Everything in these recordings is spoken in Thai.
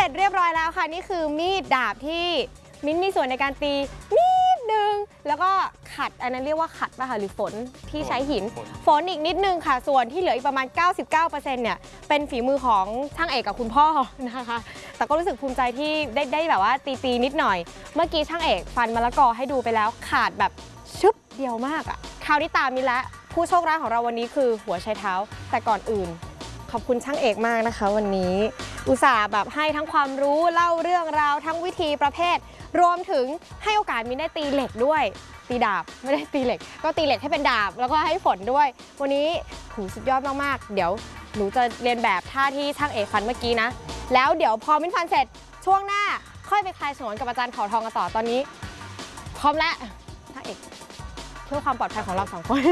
ร็จเรียบร้อยแล้วค่ะนี่คือมีดดาบที่มิ้นมีส่วนในการตีนิดนึงแล้วก็ขัดอันนั้นเรียกว่าขัดป่ะคะหรือฝนที่ใช้หินฝนอีกนิดนึงค่ะส่วนที่เหลืออีกประมาณ 99%เนี่ยเป็นฝีมือของช่างเอกกับคุณพ่อนะคะแต่ก็รู้สึกภูมิใจที่ได้แบบว่าตีนิดหน่อยเมื่อกี้ช่างเอกฟันมะละกอให้ดูไปแล้วขาดแบบชึบเดียวมากอ่ะคราวนี้ตามมินละผู้โชคร้ายของเราวันนี้คือหัวไชเท้าแต่ก่อนอื่นขอบคุณช่างเอกมากนะคะวันนี้อุตส่าห์แบบให้ทั้งความรู้เล่าเรื่องราวทั้งวิธีประเภทรวมถึงให้โอกาสมินได้ตีเหล็กด้วยตีดาบไม่ได้ตีเหล็กก็ตีเหล็กให้เป็นดาบแล้วก็ให้ฝนด้วยวันนี้หูสุดยอดมากๆเดี๋ยวหนูจะเรียนแบบท่าที่ช่างเอกฟันเมื่อกี้นะแล้วเดี๋ยวพอมินฟันเสร็จช่วงหน้าค่อยไปคลายฉงนกับอาจารย์เผ่าทองกันต่อตอนนี้พร้อมแล้วช่างเอกเพื่อความปลอดภัยของเรา2 คน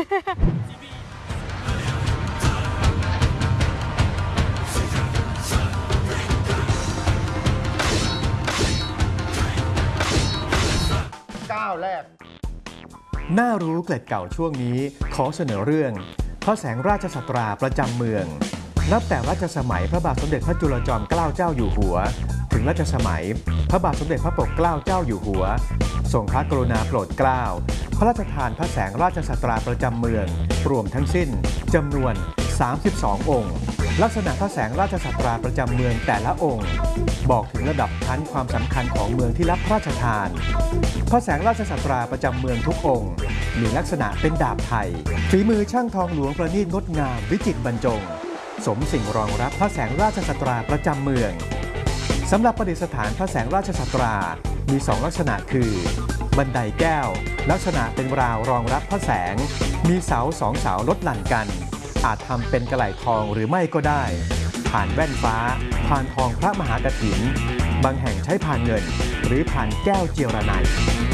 ก้าวแรกน่ารู้เกล็ดเก่าช่วงนี้ขอเสนอเรื่องพระแสงราชสัตราประจำเมืองนับแต่รัชสมัยพระบาทสมเด็จพระจุลจอมเกล้าเจ้าอยู่หัวถึงรัชสมัยพระบาทสมเด็จพระปกเกล้าเจ้าอยู่หัวทรงพระกรุณาโปรดเกล้าพระราชทานพระแสงราชสัตราประจำเมืองรวมทั้งสิ้นจำนวน32 องค์ลักษณะพระแสงราชสัตราประจำเมืองแต่ละองค์บอกถึงระดับชั้นความสำคัญของเมืองที่รับพระราชทานพระแสงราชสัตราประจำเมืองทุกองค์มีลักษณะเป็นดาบไทยฝีมือช่างทองหลวงประณีตงดงามวิจิตรบรรจงสมสิ่งรองรับพระแสงราชสัตราประจำเมืองสำหรับประดิษฐานพระแสงราชสัตรามี2ลักษณะคือบันไดแก้วลักษณะเป็นราวรองรับพระแสงมีเสา2 เสาลดหลั่นกันอาจทำเป็นกระไหล่ทองหรือไม่ก็ได้ผ่านแว่นฟ้าผ่านทองพระมหากฐินบางแห่งใช้ผ่านเงินหรือผ่านแก้วเจียรนัย